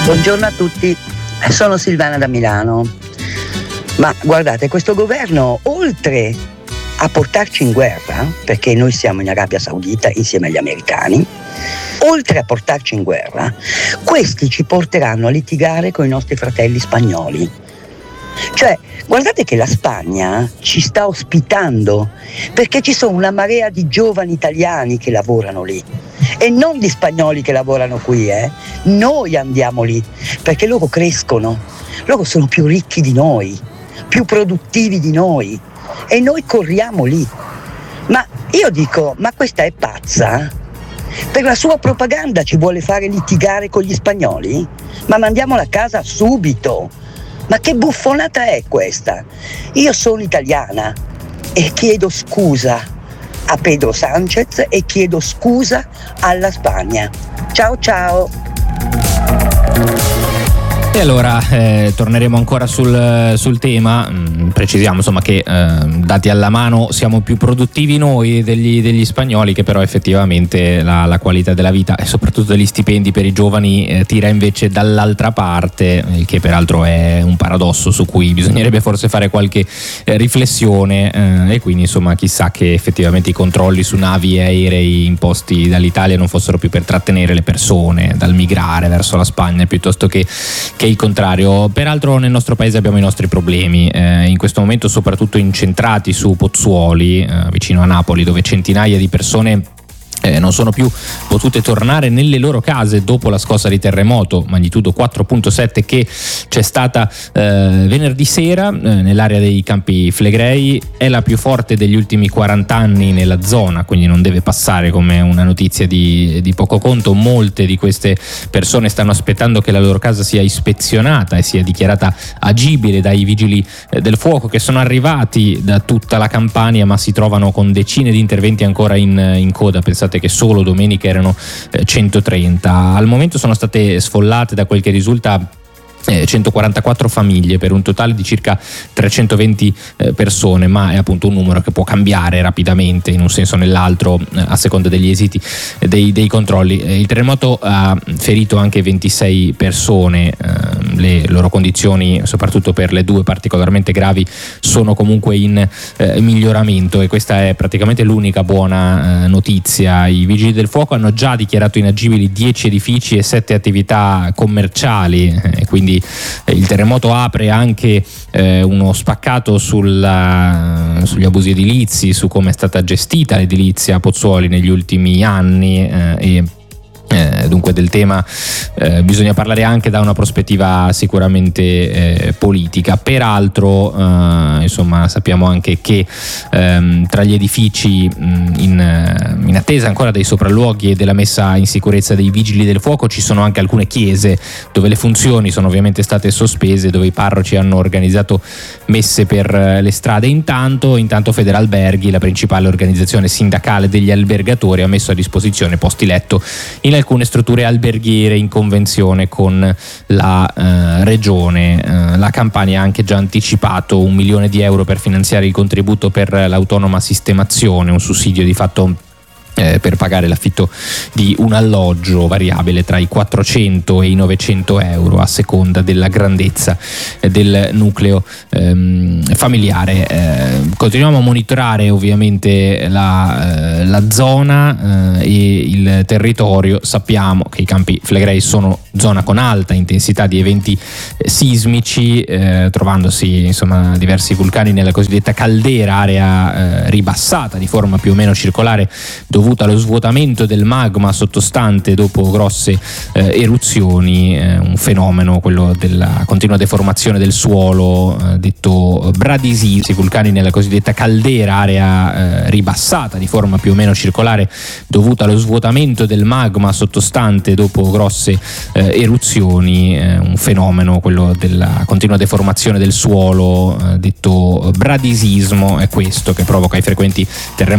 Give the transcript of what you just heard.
Buongiorno a tutti, sono Silvana da Milano. Ma guardate, questo governo, oltre a portarci in guerra, perché noi siamo in Arabia Saudita insieme agli americani, oltre a portarci in guerra, questi ci porteranno a litigare con i nostri fratelli spagnoli. Cioè, guardate che la Spagna ci sta ospitando, perché ci sono una marea di giovani italiani che lavorano lì. E non di spagnoli che lavorano qui, Noi andiamo lì, perché loro crescono, loro sono più ricchi di noi, più produttivi di noi, e noi corriamo lì. Ma io dico, ma questa è pazza? Per la sua propaganda ci vuole fare litigare con gli spagnoli? Ma mandiamola a casa subito! Ma che buffonata è questa? Io sono italiana e chiedo scusa a Pedro Sánchez e chiedo scusa alla Spagna. Ciao ciao! E allora torneremo ancora sul tema. Precisiamo insomma che dati alla mano siamo più produttivi noi degli spagnoli, che però effettivamente la qualità della vita e soprattutto degli stipendi per i giovani tira invece dall'altra parte, il che peraltro è un paradosso su cui bisognerebbe forse fare qualche riflessione, e quindi insomma chissà che effettivamente i controlli su navi e aerei imposti dall'Italia non fossero più per trattenere le persone dal migrare verso la Spagna piuttosto che il contrario. Peraltro nel nostro paese abbiamo i nostri problemi, in questo momento soprattutto incentrati su Pozzuoli, vicino a Napoli, dove centinaia di persone non sono più potute tornare nelle loro case dopo la scossa di terremoto magnitudo 4.7 che c'è stata venerdì sera nell'area dei Campi Flegrei. È la più forte degli ultimi 40 anni nella zona, quindi non deve passare come una notizia di poco conto. Molte di queste persone stanno aspettando che la loro casa sia ispezionata e sia dichiarata agibile dai vigili del fuoco, che sono arrivati da tutta la Campania ma si trovano con decine di interventi ancora in coda. Pensate che solo domenica erano 130. Al momento sono state sfollate, da quel che risulta, 144 famiglie per un totale di circa 320 persone, ma è appunto un numero che può cambiare rapidamente in un senso o nell'altro a seconda degli esiti dei controlli. Il terremoto ha ferito anche 26 persone, le loro condizioni, soprattutto per le due particolarmente gravi, sono comunque in miglioramento, e questa è praticamente l'unica buona notizia. I vigili del fuoco hanno già dichiarato inagibili 10 edifici e 7 attività commerciali, quindi il terremoto apre anche uno spaccato sugli abusi edilizi, su come è stata gestita l'edilizia a Pozzuoli negli ultimi anni, e dunque del tema bisogna parlare anche da una prospettiva sicuramente politica. Peraltro insomma sappiamo anche che tra gli edifici in attesa ancora dei sopralluoghi e della messa in sicurezza dei vigili del fuoco ci sono anche alcune chiese dove le funzioni sono ovviamente state sospese, dove i parroci hanno organizzato messe per le strade. Intanto Federalberghi, la principale organizzazione sindacale degli albergatori, ha messo a disposizione posti letto in alcune strutture alberghiere in convenzione con la regione. La Campania ha anche già anticipato 1 milione di euro per finanziare il contributo per l'autonoma sistemazione, un sussidio di fatto per pagare l'affitto di un alloggio variabile tra i 400 e i 900 euro a seconda della grandezza del nucleo familiare. Continuiamo a monitorare ovviamente la zona e il territorio. Sappiamo che i Campi Flegrei sono zona con alta intensità di eventi sismici, trovandosi insomma diversi vulcani nella cosiddetta caldera, area ribassata di forma più o meno circolare dovuta allo svuotamento del magma sottostante dopo grosse eruzioni, un fenomeno, quello della continua deformazione del suolo, detto bradisismo. I vulcani nella cosiddetta caldera, area ribassata di forma più o meno circolare dovuta allo svuotamento del magma sottostante dopo grosse eruzioni, un fenomeno, quello della continua deformazione del suolo, detto bradisismo, è questo che provoca i frequenti terremoti